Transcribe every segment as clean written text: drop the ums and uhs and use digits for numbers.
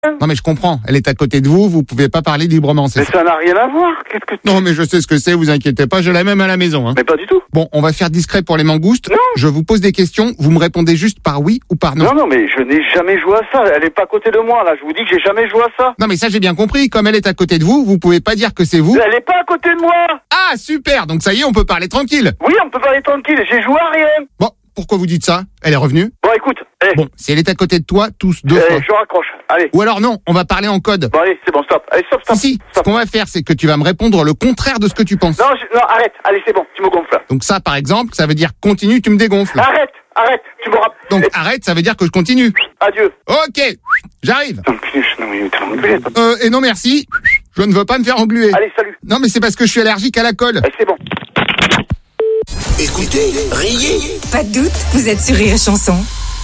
Non mais je comprends, elle est à côté de vous, vous pouvez pas parler librement, c'est Mais ça n'a rien à voir. Qu'est-ce que... Non mais je sais ce que c'est, vous inquiétez pas, je l'ai même à la maison. Hein. Mais pas du tout. Bon, on va faire discret pour les mangoustes. Non. Je vous pose des questions, vous me répondez juste par oui ou par non. Non, mais je n'ai jamais joué à ça. Elle est pas à côté de moi, là. Je vous dis que j'ai jamais joué à ça. Non mais ça j'ai bien compris, comme elle est à côté de vous, vous pouvez pas dire que c'est vous. Elle est pas à côté de moi. Ah super, donc ça y est, on peut parler tranquille. Oui, on peut parler tranquille. J'ai joué à rien. Bon, pourquoi vous dites ça? Elle est revenue? Bon, écoute. Bon, si elle est à côté de toi, tous deux fois. Je raccroche. Allez. Ou alors non, on va parler en code. Bon, allez, c'est bon, stop. Allez, stop. Si, ce qu'on va faire, c'est que tu vas me répondre le contraire de ce que tu penses. Non, arrête. Allez, c'est bon, tu me gonfles. Donc ça, par exemple, ça veut dire continue, tu me dégonfles. Arrête, tu me rappelles. Donc arrête, ça veut dire que je continue. Adieu. Ok, j'arrive. Non, mais t'es enculé. Et non merci, je ne veux pas me faire engluer. Allez, salut. Non mais c'est parce que je suis allergique à la colle. Allez, c'est bon. Écoutez, riez. Pas de doute, vous êtes sur Rire et Chanson.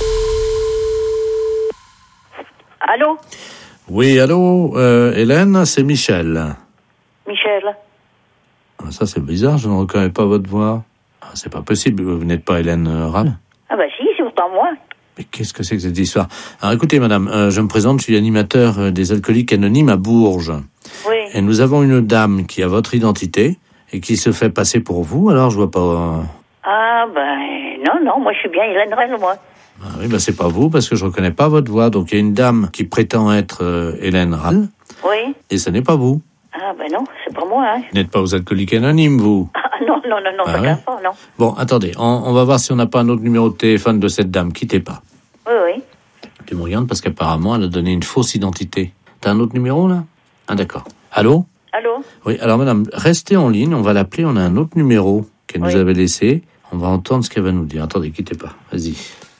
Allô? Oui, allô, Hélène, c'est Michel. Michel? Ah, ça, c'est bizarre, je ne reconnais pas votre voix. Ah, c'est pas possible, vous n'êtes pas Hélène Rall? Ah bah si, c'est pourtant moi. Mais qu'est-ce que c'est que cette histoire? Alors écoutez, madame, je me présente, je suis animateur des Alcooliques Anonymes à Bourges. Oui. Et nous avons une dame qui a votre identité et qui se fait passer pour vous, alors je vois pas... Ah ben non, moi je suis bien Hélène Rell, moi. Ah oui, c'est pas vous, parce que je reconnais pas votre voix. Donc il y a une dame qui prétend être Hélène Rall. Oui. Et ce n'est pas vous. Ah ben non, c'est pas moi, hein. Vous n'êtes pas aux Alcooliques Anonymes, vous. Ah non, Ah ouais? ouais? Non. Bon, attendez, on va voir si on n'a pas un autre numéro de téléphone de cette dame. Quittez pas. Oui. Tu me regardes parce qu'apparemment, elle a donné une fausse identité. T'as un autre numéro, là? Ah, d'accord. Allô? Allô? Oui, alors madame, restez en ligne, on va l'appeler, on a un autre numéro qu'elle nous avait laissé. On va entendre ce qu'elle va nous dire. Attendez, quittez pas. Vas-y.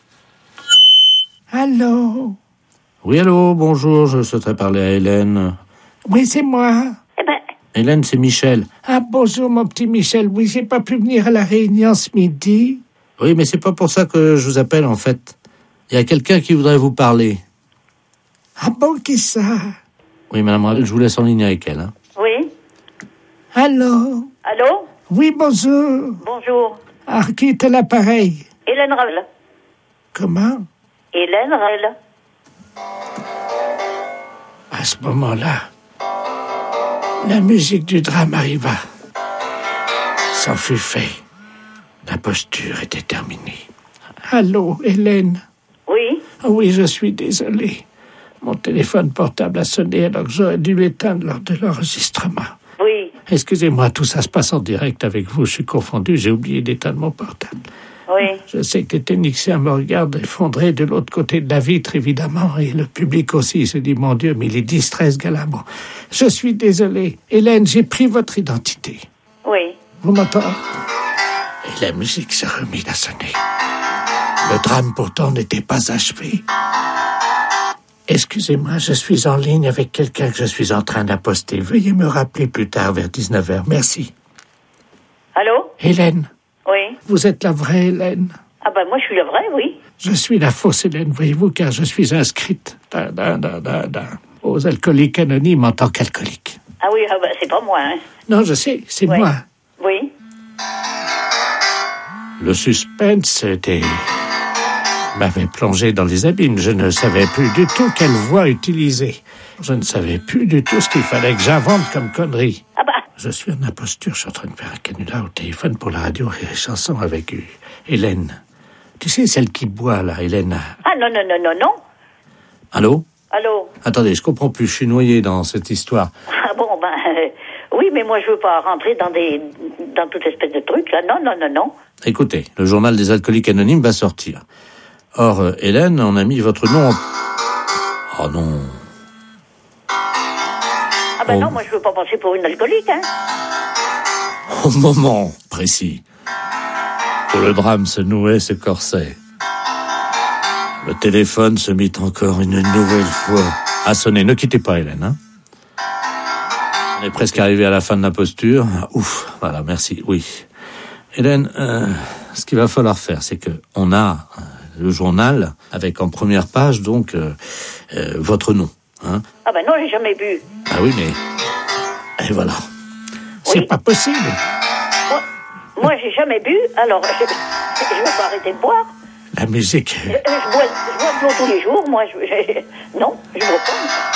Allô? Oui, allô, bonjour, je souhaiterais parler à Hélène. Oui, c'est moi. Eh ben, Hélène, c'est Michel. Ah, bonjour, mon petit Michel. Oui, j'ai pas pu venir à la réunion ce midi. Oui, mais c'est pas pour ça que je vous appelle, en fait. Il y a quelqu'un qui voudrait vous parler. Ah bon, qui ça? Oui, madame Rall, je vous laisse en ligne avec elle. Hein. oui. Allô? Allô? Oui, bonjour. Bonjour. Ah, qui est à l'appareil? Hélène Rell. Comment? Hélène Rell. À ce moment-là, la musique du drame arriva. C'en fut fait. La posture était terminée. Allô, Hélène? Oui. Oui, je suis désolé. Mon téléphone portable a sonné alors que j'aurais dû l'éteindre lors de l'enregistrement. Oui. Excusez-moi, tout ça se passe en direct avec vous. Je suis confondu, j'ai oublié d'éteindre mon portable. Oui. Je sais que les techniciens me regardent effondrés de l'autre côté de la vitre, évidemment, et le public aussi. Il se dit, mon Dieu, mais il est distrait, ce gars-là. Bon, je suis désolé. Hélène, j'ai pris votre identité. Oui. Vous m'entendez? Et la musique se remit à sonner. Le drame, pourtant, n'était pas achevé. Excusez-moi, je suis en ligne avec quelqu'un que je suis en train d'apposter. Veuillez me rappeler plus tard, vers 19h. Merci. Allô? Hélène, Oui. vous êtes la vraie Hélène? Ah ben moi je suis la vraie, oui. Je suis la fausse Hélène, voyez-vous, car je suis inscrite aux Alcooliques Anonymes en tant qu'alcoolique. Ah oui, c'est pas moi, hein. Non, je sais, c'est Oui. moi. Oui. Le suspense m'avait plongé dans les abîmes. Je ne savais plus du tout quelle voix utiliser. Je ne savais plus du tout ce qu'il fallait que j'invente comme connerie. Ah bah. Je suis en imposture, je suis en train de faire un canular au téléphone pour la radio Rire et Chanson avec Hélène. Tu sais, celle qui boit, là, Hélène. Ah non. Allô? Allô? Attendez, je comprends plus, je suis noyé dans cette histoire. Ah bon, oui, mais moi je veux pas rentrer dans toute espèce de truc, là. Non. Écoutez, le journal des Alcooliques Anonymes va sortir. Or, Hélène, on a mis votre nom en... Oh non. Ah ben non, moi je veux pas passer pour une alcoolique, hein. Au moment précis où le drame se nouait ce corset, le téléphone se mit encore une nouvelle fois à sonner. Ne quittez pas, Hélène, hein. On est presque arrivé à la fin de la posture. Ouf, voilà, merci, oui. Hélène, ce qu'il va falloir faire, c'est que on a le journal avec en première page, donc, votre nom, hein. Ah ben non, j'ai jamais bu. Ah oui, mais... Et voilà. C'est pas possible. Moi j'ai jamais bu, alors je veux pas arrêter de boire. La musique. Je bois de l'eau tous les jours, moi. Non, je bois pas.